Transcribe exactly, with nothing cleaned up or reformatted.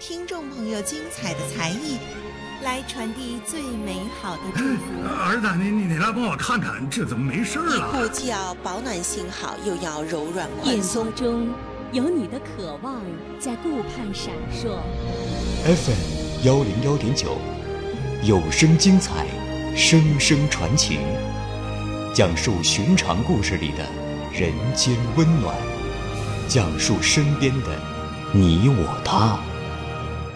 听众朋友精彩的才艺，来传递最美好的祝福。 儿子，你你你来帮我看看，这怎么没事了？ 一部既要保暖性好，又要柔软宽眼松波中有你的渴望在顾盼闪烁。 F M 幺零幺点九，有声精彩，声声传情，讲述寻常故事里的人间温暖，讲述身边的你我他。